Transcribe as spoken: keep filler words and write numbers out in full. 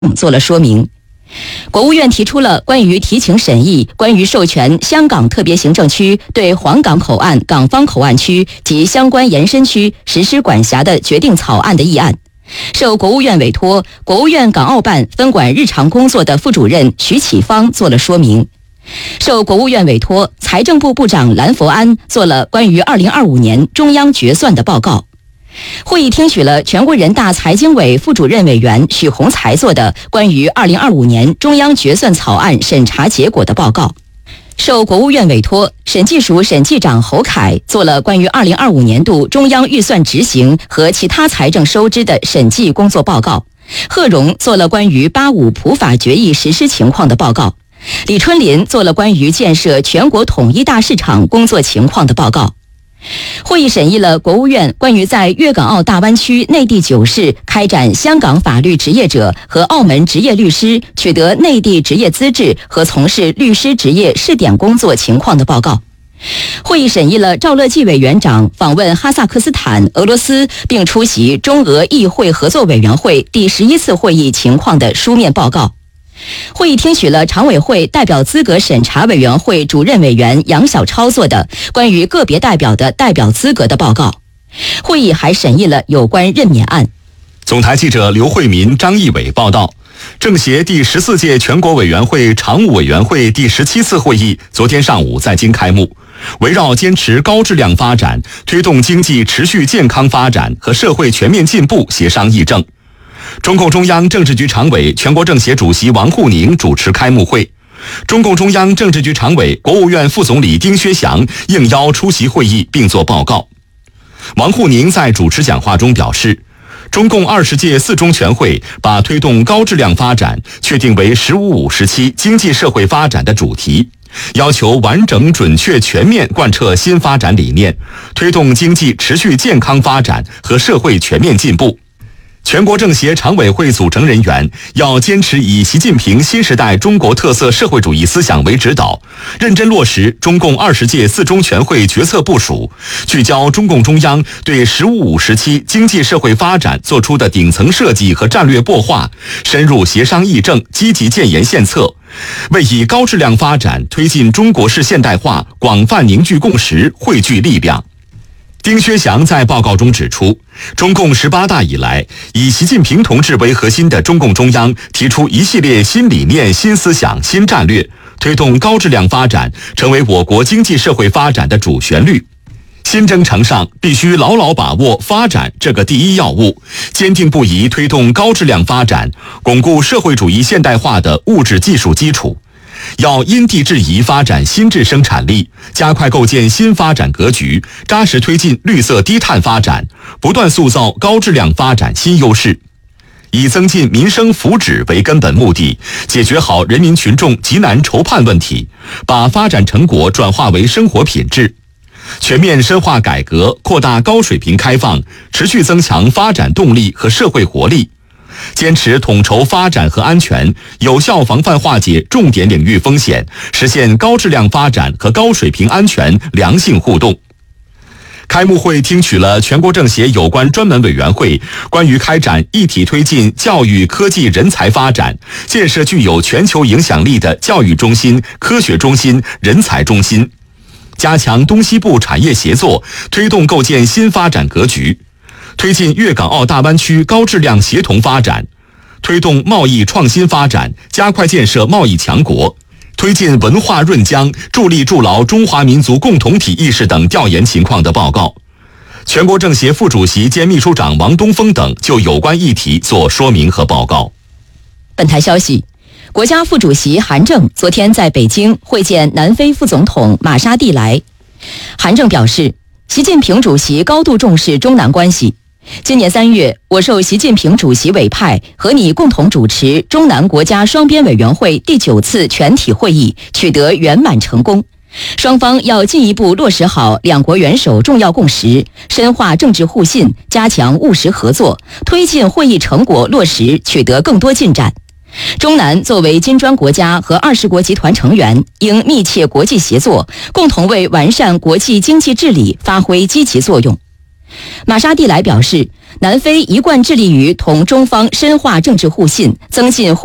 做了说明。国务院提出了关于提请审议关于授权香港特别行政区对黄港口岸港方口岸区及相关延伸区实施管辖的决定草案的议案，受国务院委托，国务院港澳办分管日常工作的副主任徐启芳做了说明。受国务院委托，财政部部长蓝佛安做了关于二零二五年中央决算的报告。会议听取了全国人大财经委副主任委员许宏才做的关于二零二五年中央决算草案审查结果的报告。受国务院委托，审计署审计长侯凯做了关于二零二五年度中央预算执行和其他财政收支的审计工作报告。贺荣做了关于八五普法决议实施情况的报告。李春林做了关于建设全国统一大市场工作情况的报告。会议审议了国务院关于在粤港澳大湾区内地九市开展香港法律职业者和澳门职业律师取得内地职业资质和从事律师职业试点工作情况的报告。会议审议了赵乐际委员长访问哈萨克斯坦、俄罗斯并出席中俄议会合作委员会第十一次会议情况的书面报告。会议听取了常委会代表资格审查委员会主任委员杨晓超做的关于个别代表的代表资格的报告。会议还审议了有关任免案。 总台记者刘慧民、张义伟报道，政协第十四届全国委员会常务委员会第十七次会议昨天上午在京开幕，围绕坚持高质量发展、推动经济持续健康发展和社会全面进步协商议政。中共中央政治局常委、全国政协主席王沪宁主持开幕会，中共中央政治局常委、国务院副总理丁薛祥应邀出席会议并作报告。王沪宁在主持讲话中表示，中共二十届四中全会把推动高质量发展确定为“十五五”时期经济社会发展的主题，要求完整、准确、全面贯彻新发展理念，推动经济持续健康发展和社会全面进步。全国政协常委会组成人员要坚持以习近平新时代中国特色社会主义思想为指导，认真落实中共二十届四中全会决策部署，聚焦中共中央对“十五五”时期经济社会发展作出的顶层设计和战略擘画，深入协商议政，积极建言献策，为以高质量发展推进中国式现代化广泛凝聚共识、汇聚力量。丁薛祥在报告中指出，中共十八大以来，以习近平同志为核心的中共中央提出一系列新理念、新思想、新战略，推动高质量发展成为我国经济社会发展的主旋律。新征程上必须牢牢把握发展这个第一要务，坚定不移推动高质量发展，巩固社会主义现代化的物质技术基础。要因地制宜发展新质生产力，加快构建新发展格局，扎实推进绿色低碳发展，不断塑造高质量发展新优势。以增进民生福祉为根本目的，解决好人民群众急难愁盼问题，把发展成果转化为生活品质。全面深化改革，扩大高水平开放，持续增强发展动力和社会活力。坚持统筹发展和安全，有效防范化解重点领域风险，实现高质量发展和高水平安全良性互动。开幕会听取了全国政协有关专门委员会关于开展一体推进教育科技人才发展，建设具有全球影响力的教育中心、科学中心、人才中心，加强东西部产业协作，推动构建新发展格局，推进粤港澳大湾区高质量协同发展，推动贸易创新发展，加快建设贸易强国，推进文化润疆，助力筑牢中华民族共同体意识等调研情况的报告。全国政协副主席兼秘书长王东峰等就有关议题做说明和报告。 本台消息，国家副主席韩正昨天在北京会见南非副总统马沙蒂莱。韩正表示，习近平主席高度重视中南关系。今年三月，我受习近平主席委派，和你共同主持中南国家双边委员会第九次全体会议，取得圆满成功。双方要进一步落实好两国元首重要共识，深化政治互信，加强务实合作，推进会议成果落实取得更多进展。中南作为金砖国家和二十国集团成员，应密切国际协作，共同为完善国际经济治理发挥积极作用。马沙蒂莱表示， 南非一贯致力于同中方深化政治互信，增进